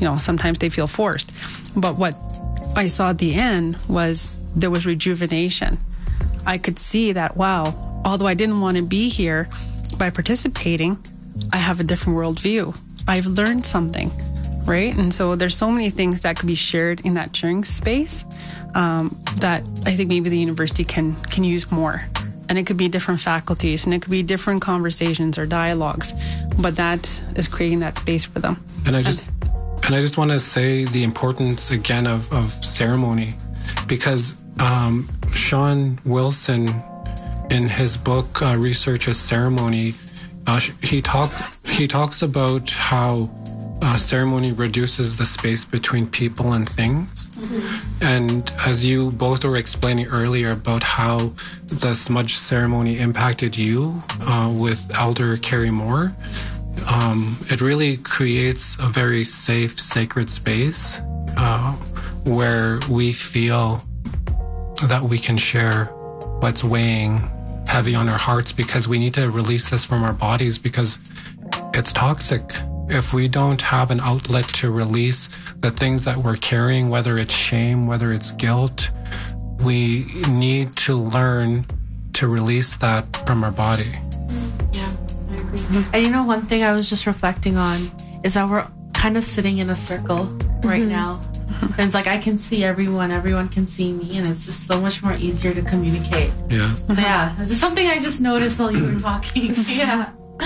sometimes they feel forced. But what I saw at the end was there was rejuvenation. I could see that, wow, although I didn't want to be here, by participating, I have a different worldview. I've learned something, right? And so there's so many things that could be shared in that sharing space that I think maybe the university can use more. And it could be different faculties, and it could be different conversations or dialogues, but that is creating that space for them. And I just want to say the importance again of ceremony, because Sean Wilson, in his book Research as Ceremony, he talks about how ceremony reduces the space between people and things. Mm-hmm. And as you both were explaining earlier about how the smudge ceremony impacted you with Elder Carrie Moore, it really creates a very safe, sacred space where we feel that we can share what's weighing heavy on our hearts, because we need to release this from our bodies because it's toxic. If we don't have an outlet to release the things that we're carrying, whether it's shame, whether it's guilt, we need to learn to release that from our body. Yeah, I agree. And one thing I was just reflecting on is that we're kind of sitting in a circle right now. And it's like I can see everyone can see me, and it's just so much more easier to communicate. Yeah. So yeah, it's just something I just noticed while you were talking. Yeah.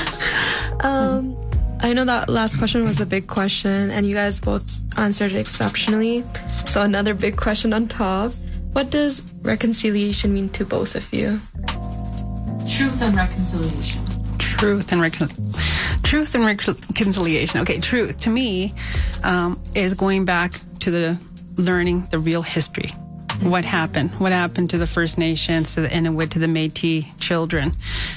I know that last question was a big question, and you guys both answered it exceptionally. So another big question on top. What does reconciliation mean to both of you? Truth and reconciliation. Truth and reconciliation. Okay, truth to me is going back to the learning the real history. What happened to the First Nations, to the Inuit, to the Métis children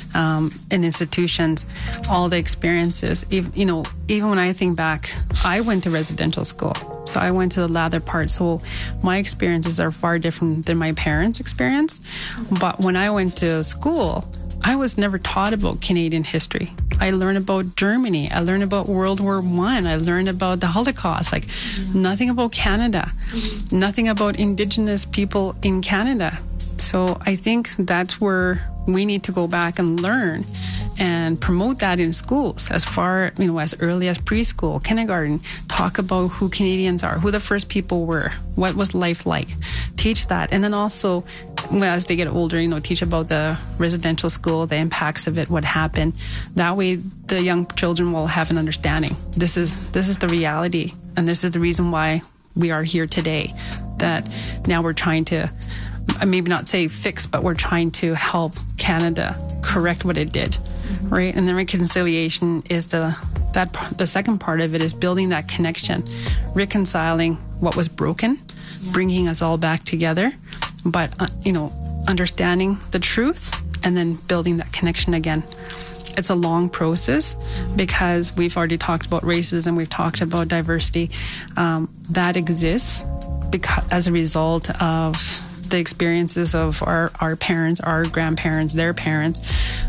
in institutions, all the experiences. Even when I think back, I went to residential school. So I went to the latter part. So my experiences are far different than my parents' experience. But when I went to school, I was never taught about Canadian history. I learned about Germany. I learned about World War I. I learned about the Holocaust. Nothing about Canada. Nothing about Indigenous people in Canada. So I think that's where we need to go back and learn and promote that in schools as far, as early as preschool, kindergarten. Talk about who Canadians are, who the first people were, what was life like. Teach that. And then also, as they get older, teach about the residential school, the impacts of it, what happened. That way, the young children will have an understanding. This is the reality, and this is the reason why we are here today. That now we're trying to, maybe not say fix, but we're trying to help Canada correct what it did, right? And then reconciliation is the second part of it is building that connection, reconciling what was broken, bringing us all back together. But, understanding the truth and then building that connection again. It's a long process because we've already talked about racism, we've talked about diversity. That exists as a result of the experiences of our parents, our grandparents, their parents.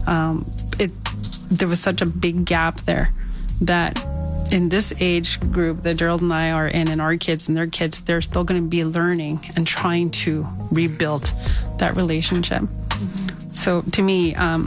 There was such a big gap there that in this age group that Gerald and I are in, and our kids and their kids, they're still going to be learning and trying to rebuild that relationship. Mm-hmm. So to me, I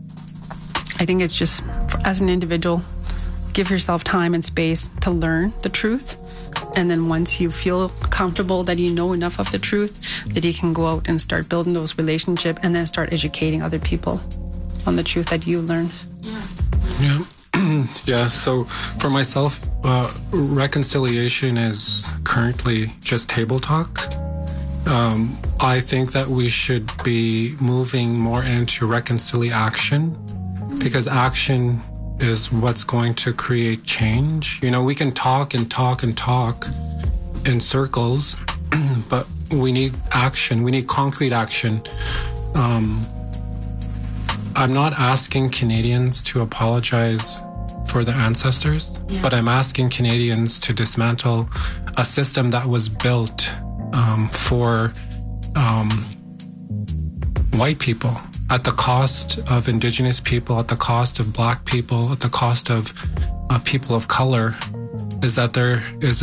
think it's just, as an individual, give yourself time and space to learn the truth. And then once you feel comfortable that you know enough of the truth, that you can go out and start building those relationships and then start educating other people on the truth that you learned. Yeah. Yeah, so for myself, reconciliation is currently just table talk. I think that we should be moving more into reconciliation, because action is what's going to create change. We can talk and talk and talk in circles, but we need action. We need concrete action. I'm not asking Canadians to apologize for their ancestors, but I'm asking Canadians to dismantle a system that was built for white people at the cost of Indigenous people, at the cost of Black people, at the cost of people of color, is that there is